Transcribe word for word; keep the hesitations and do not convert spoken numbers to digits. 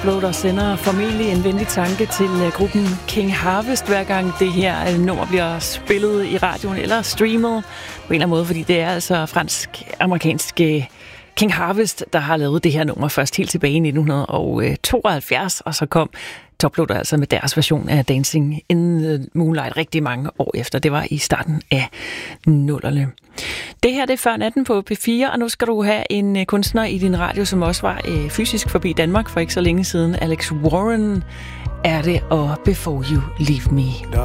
Toploader sender formentlig en venlig tanke til gruppen King Harvest, hver gang det her nummer bliver spillet i radioen eller streamet på en eller anden måde, fordi det er altså fransk-amerikansk King Harvest, der har lavet det her nummer først helt tilbage i nitten tooghalvfjerds, og så kom Toploader altså med deres version af Dancing in the Moonlight rigtig mange år efter. Det var i starten af nullerne. Det her det er Før Natten på P fire, og nu skal du have en kunstner i din radio, som også var øh, fysisk forbi Danmark for ikke så længe siden. Alex Warren er det, og Before You Leave Me.